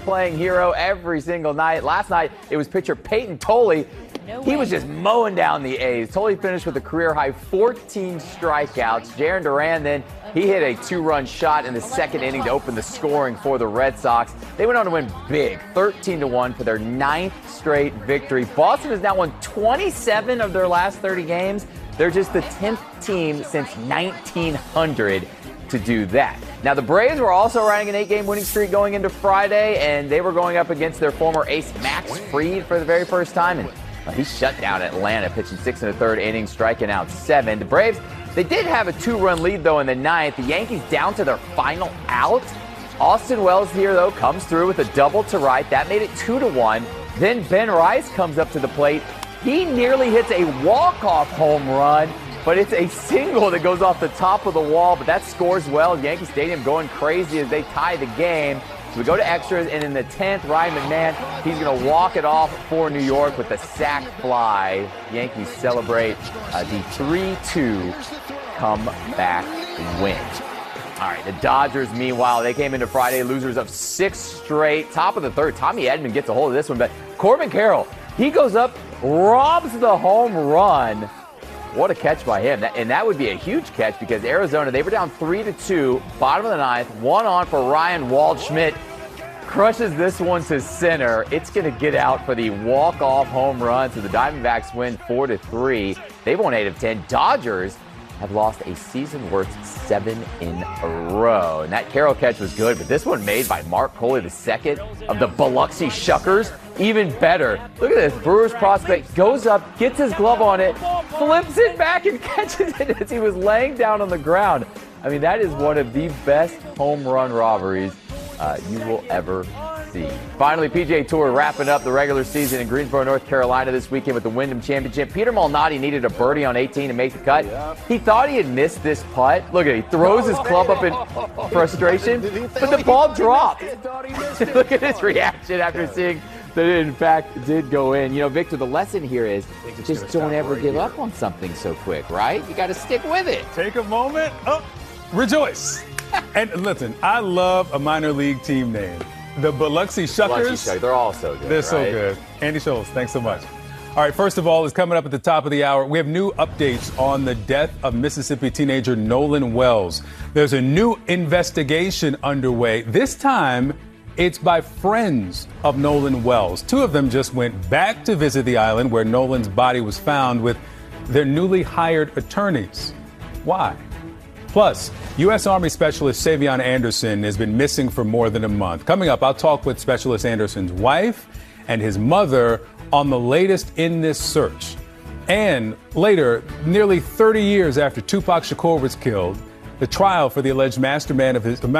playing hero every single night. Last night, it was pitcher Peyton Tolley. He was just mowing down the A's. Tolley finished with a career-high 14 strikeouts. Jarren Duran then, he hit a 2-run shot in the second inning to open the scoring for the Red Sox. They went on to win big, 13-1 for their 9th straight victory. Boston has now won 27 of their last 30 games. They're just the 10th team since 1900 to do that. Now, the Braves were also riding an 8-game winning streak going into Friday, and they were going up against their former ace Max Fried for the very first time. And he shut down Atlanta, pitching 6 1/3 innings, striking out 7. The Braves, they did have a 2-run lead, though, in the 9th. The Yankees down to their final out. Austin Wells here, though, comes through with a double to right. That made it 2-1. Then Ben Rice comes up to the plate. He nearly hits a walk-off home run, but it's a single that goes off the top of the wall, but that scores well. Yankee Stadium going crazy as they tie the game. So we go to extras, and in the 10th, Ryan McMahon, he's going to walk it off for New York with the sac fly. Yankees celebrate the 3-2 comeback win. All right, the Dodgers, meanwhile, they came into Friday losers of 6 straight. Top of the 3rd, Tommy Edman gets a hold of this one, but Corbin Carroll, he goes up, robs the home run. What a catch by him. And that would be a huge catch because Arizona, they were down 3-2, bottom of the 9th, 1 on for Ryan Waldschmidt. Crushes this one to center. It's going to get out for the walk-off home run. So the Diamondbacks win 4-3. They've won 8 of 10. Dodgers have lost a season-worst 7 in a row. And that Carroll catch was good, but this one made by Mark Coley II of the Biloxi Shuckers. Even better. Look at this. Brewers prospect goes up, gets his glove on it, flips it back and catches it as he was laying down on the ground. I mean, that is one of the best home run robberies you will ever see. Finally, PGA Tour wrapping up the regular season in Greensboro, North Carolina this weekend with the Wyndham Championship. Peter Malnati needed a birdie on 18 to make the cut. He thought he had missed this putt. Look at it. He throws his club up in frustration, but the ball dropped. Look at his reaction after seeing that it, in fact, did go in. You know, Victor, the lesson here is just don't ever give up on something so quick, right? You got to stick with it. Take a moment. Oh, rejoice. And listen, I love a minor league team name. The Biloxi Shuckers. They're all so good. They're so good. Andy Schultz, thanks so much. All right, first of all, is coming up at the top of the hour. We have new updates on the death of Mississippi teenager Nolan Wells. There's a new investigation underway. This time, it's by friends of Nolan Wells. 2 of them just went back to visit the island where Nolan's body was found with their newly hired attorneys. Why? Plus, U.S. Army Specialist Savion Anderson has been missing for more than a month. Coming up, I'll talk with Specialist Anderson's wife and his mother on the latest in this search. And later, nearly 30 years after Tupac Shakur was killed, the trial for the alleged mastermind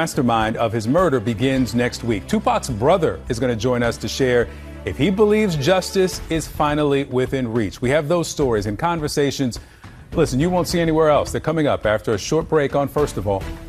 of his murder begins next week. Tupac's brother is going to join us to share if he believes justice is finally within reach. We have those stories and conversations. Listen, you won't see anywhere else. They're coming up after a short break on First of All.